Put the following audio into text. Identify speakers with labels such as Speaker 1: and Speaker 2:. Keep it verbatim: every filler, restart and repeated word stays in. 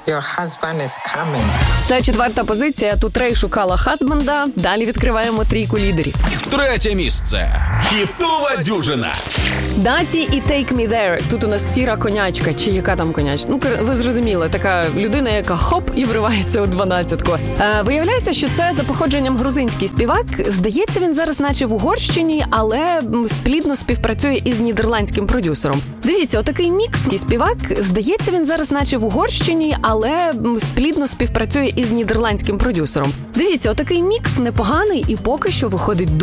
Speaker 1: Your husband is coming.
Speaker 2: Це четверта позиція. Тут Рей шукала хазбенда. Далі відкриваємо трійку лідерів.
Speaker 3: Третє місце. Хітова дюжина.
Speaker 2: Даті і Take Me There. Тут у нас сіра конячка. Чи яка там конячка? Ну, ви зрозуміли. Така людина, яка хоп і вривається у дванадцятку. Е, виявляється, що це за походженням грузинський співак. Здається, він зараз наче в Угорщині, але плідно співпрацює із нідерландським продюсером. Дивіться, отакий мікс. Співак, здається, він зараз наче в Угорщині, але плідно співпрацює із нідерландським продюсером. Дивіться, отакий мікс непоганий і поки що виходить